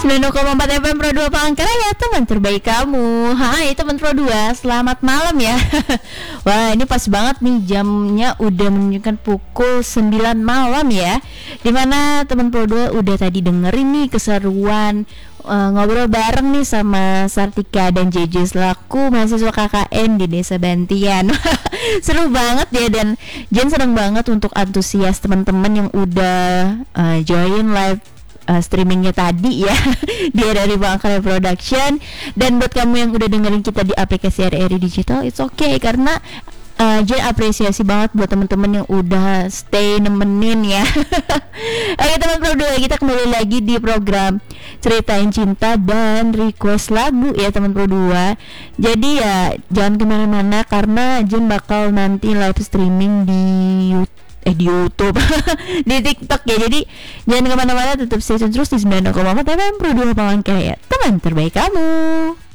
90,4 FM Pro 2 Palangkaraya, teman terbaik kamu. Hai teman Pro 2, selamat malam ya. Wah, ini pas banget nih, jamnya udah menunjukkan pukul 9 malam ya. Dimana teman Pro 2 udah tadi dengerin nih keseruan ngobrol bareng nih sama Sartika dan JJ selaku mahasiswa KKN di Desa Bantian. Seru banget ya, dan Jen seneng banget untuk antusias teman-teman yang udah join live streamingnya tadi ya. Dia dari Palangkaraya Production. Dan buat kamu yang udah dengerin kita di aplikasi RRI Digital, it's okay, karena Jen apresiasi banget buat teman-teman yang udah stay nemenin ya. Oke teman Pro 2, kita kembali lagi di program Ceritain Cinta dan Request Lagu ya teman Pro 2. Jadi ya jangan kemana-mana, karena Jen bakal nanti live streaming di YouTube di TikTok ya. Jadi jangan kemana-mana, tetap stay tune terus di 90,4 FM Pro 2 Palangkaraya, teman terbaik kamu.